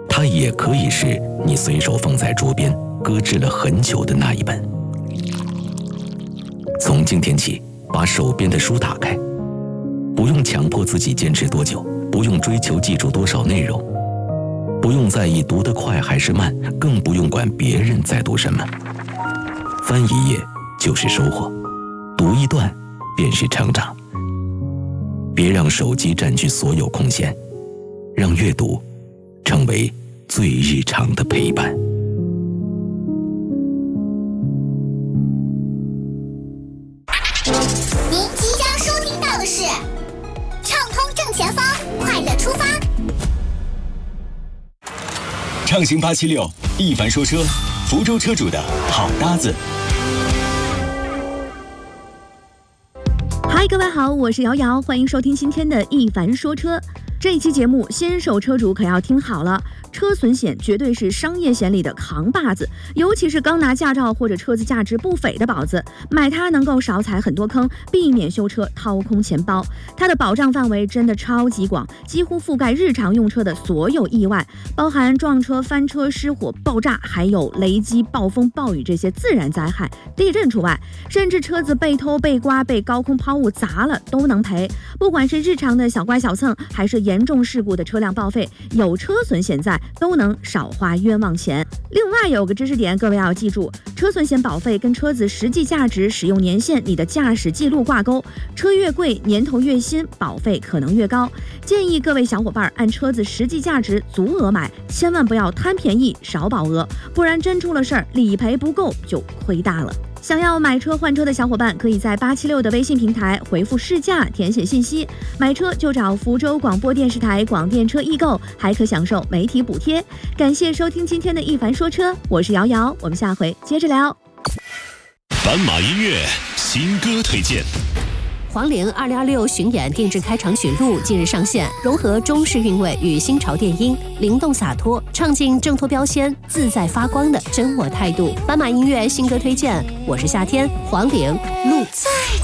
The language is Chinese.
它也可以是你随手放在桌边搁置了很久的那一本。从今天起，把手边的书打开，不用强迫自己坚持多久，不用追求记住多少内容，不用在意读得快还是慢，更不用管别人在读什么。翻一页就是收获，读一段便是成长。别让手机占据所有空闲，让阅读成为最日常的陪伴。 您即将收听到的是畅通正前方，快乐出发。 畅行876，一凡说车，福州车主的好搭子。 嗨，各位好，我是瑶瑶，欢迎收听今天的一凡说车。这一期节目，新手车主可要听好了，车损险绝对是商业险里的扛把子，尤其是刚拿驾照或者车子价值不菲的宝子，买它能够少踩很多坑，避免修车掏空钱包。它的保障范围真的超级广，几乎覆盖日常用车的所有意外，包含撞车、翻车、失火、爆炸，还有雷击、暴风、暴雨这些自然灾害，地震除外，甚至车子被偷、被刮、被高空抛物砸了都能赔。不管是日常的小刮小蹭，还是严重事故的车辆报废，有车损险在都能少花冤枉钱。另外有个知识点，各位要记住，车损险保费跟车子实际价值、使用年限、你的驾驶记录挂钩，车越贵，年头越新，保费可能越高。建议各位小伙伴按车子实际价值足额买，千万不要贪便宜少保额，不然真出了事儿，理赔不够就亏大了。想要买车换车的小伙伴，可以在876的微信平台回复试驾填写信息，买车就找福州广播电视台广电车易购，还可享受媒体补贴。感谢收听今天的一凡说车，我是瑶瑶，我们下回接着聊。 斑马音乐新歌推荐。 黄龄2026巡演定制开场曲录近日上线，融合中式韵味与新潮电音，灵动洒脱，唱尽挣脱标签、自在发光的真我态度。斑马音乐新歌推荐，我是夏天，黄龄路。